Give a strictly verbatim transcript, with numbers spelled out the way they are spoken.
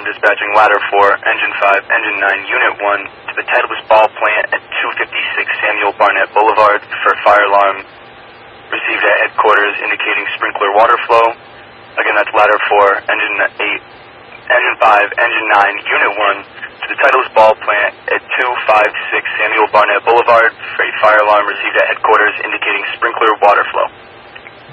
dispatching ladder four, engine five, engine nine, unit one to the Titleist Ball Plant at two fifty-six Samuel Barnett Boulevard for fire alarm received at headquarters indicating sprinkler water flow. Again, that's ladder four, engine eight, engine five, engine nine, unit one to the Titleist Ball Plant at two fifty-six Samuel Barnett Boulevard for a fire alarm received at headquarters indicating sprinkler water flow.